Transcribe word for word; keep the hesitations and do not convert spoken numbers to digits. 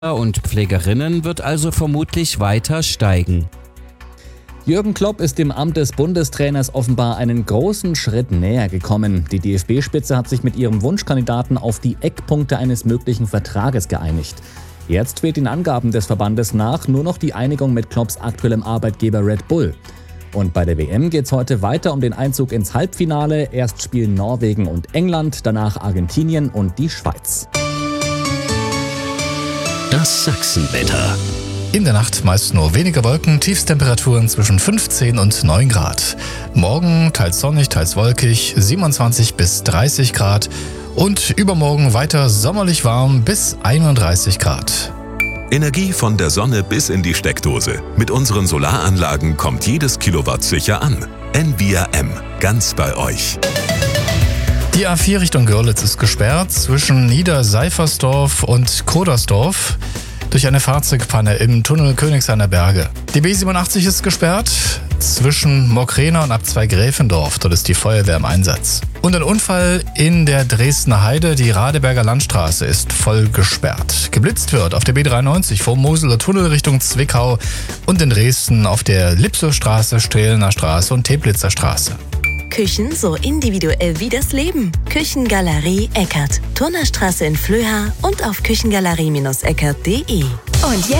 und Pflegerinnen wird also vermutlich weiter steigen. Jürgen Klopp ist dem Amt des Bundestrainers offenbar einen großen Schritt näher gekommen. Die D F B-Spitze hat sich mit ihrem Wunschkandidaten auf die Eckpunkte eines möglichen Vertrages geeinigt. Jetzt fehlt den Angaben des Verbandes nach nur noch die Einigung mit Klopps aktuellem Arbeitgeber Red Bull. Und bei der W M geht es heute weiter um den Einzug ins Halbfinale. Erst spielen Norwegen und England, danach Argentinien und die Schweiz. Das Sachsenwetter. In der Nacht meist nur wenige Wolken, Tiefstemperaturen zwischen fünfzehn und neun Grad. Morgen teils sonnig, teils wolkig, siebenundzwanzig bis dreißig Grad. Und übermorgen weiter sommerlich warm bis einunddreißig Grad. Energie von der Sonne bis in die Steckdose. Mit unseren Solaranlagen kommt jedes Kilowatt sicher an. N V R M, ganz bei euch. Die A vier Richtung Görlitz ist gesperrt zwischen Niederseifersdorf und Kodersdorf durch eine Fahrzeugpanne im Tunnel Königshainer Berge. Die B siebenundachtzig ist gesperrt zwischen Mockrena und Abzweig-Gräfendorf. Dort ist die Feuerwehr im Einsatz. Und ein Unfall in der Dresdner Heide. Die Radeberger Landstraße ist voll gesperrt. Geblitzt wird auf der B dreiundneunzig vom Moseler Tunnel Richtung Zwickau und in Dresden auf der Lipsostraße, Strehlener Straße und Teplitzer Straße. Küchen so individuell wie das Leben. Küchengalerie Eckert. Turnerstraße in Flöha und auf küchengalerie Bindestrich eckert punkt de. Und jetzt